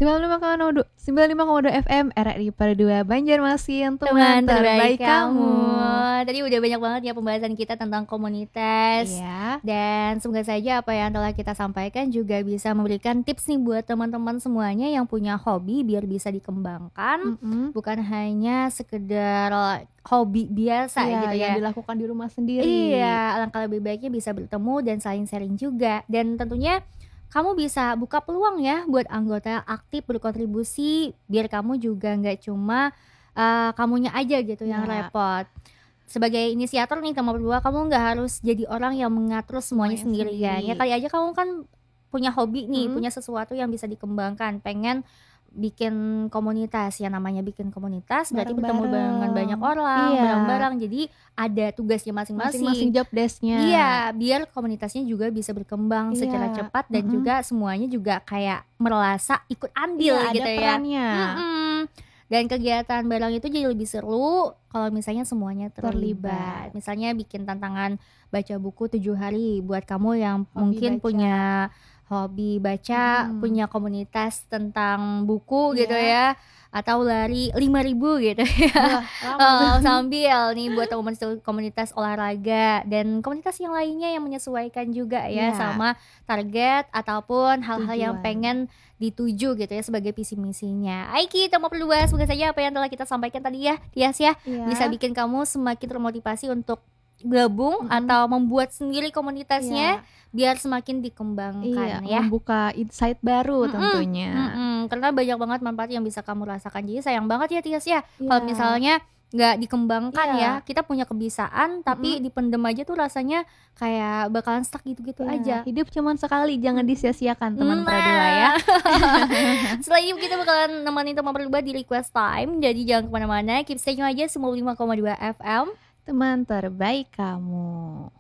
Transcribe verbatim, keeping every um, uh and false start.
sembilan puluh lima koma dua F M R R I Perdua Banjarmasin, teman terbaik kamu. Tadi udah banyak banget ya pembahasan kita tentang komunitas. Iya. Dan semoga saja apa yang telah kita sampaikan juga bisa memberikan tips nih buat teman-teman semuanya yang punya hobi biar bisa dikembangkan. Mm-mm. Bukan hanya sekedar hobi biasa Iya, gitu ya, yang dilakukan di rumah sendiri. Iya, alangkah lebih baiknya bisa bertemu dan saling sharing juga. Dan tentunya kamu bisa buka peluang ya buat anggota aktif berkontribusi, biar kamu juga nggak cuma uh, kamunya aja gitu yang Ya. repot. Sebagai inisiator nih kamu berdua, kamu nggak harus jadi orang yang mengatur semuanya Semuanya sendirian. sendiri. Ya kali aja kamu kan punya hobi nih, Mm-mm. punya sesuatu yang bisa dikembangkan, pengen bikin komunitas. Ya namanya bikin komunitas berarti bertemu Bareng-bareng. dengan banyak orang, Iya. bareng-bareng. Jadi ada tugasnya masing-masing. Masing-masing job desk-nya. Iya, biar komunitasnya juga bisa berkembang Iya. secara cepat dan Mm-mm. juga semuanya juga kayak merasa ikut andil Iya, gitu ada ya. perannya. Mm-mm. Dan kegiatan bareng itu jadi lebih seru kalau misalnya semuanya terlibat. Terlibat. Misalnya bikin tantangan baca buku tujuh hari buat kamu yang Hobi mungkin baca. punya hobi baca, Hmm. punya komunitas tentang buku Iya. gitu ya, atau lari lima ribu gitu ya. Wah, lama. Oh, sambil nih buat komunitas, komunitas olahraga dan komunitas yang lainnya yang menyesuaikan juga ya Iya. sama target ataupun hal-hal yang Tujuan. pengen dituju gitu ya sebagai visi misinya. Aiki, kita mau berdua, semoga saja apa yang telah kita sampaikan tadi ya, Tias ya, Iya. bisa bikin kamu semakin termotivasi untuk gabung Mm-mm. atau membuat sendiri komunitasnya Iya. biar semakin dikembangkan Iya, ya. membuka insight baru Mm-mm, tentunya. mm-mm. Karena banyak banget manfaat yang bisa kamu rasakan. Jadi sayang banget ya Tias ya, Iya. kalau misalnya nggak dikembangkan Iya. ya. Kita punya kebiasaan tapi Mm-mm. dipendem aja tuh rasanya kayak bakalan stuck gitu-gitu Iya, aja. hidup cuman sekali, jangan disia-siakan teman Nah. Perdua ya. Setelah ini kita bakalan nemenin teman Perdua di request time. Jadi jangan kemana-mana, keep stay tune aja sembilan puluh lima koma dua F M. Teman terbaik kamu.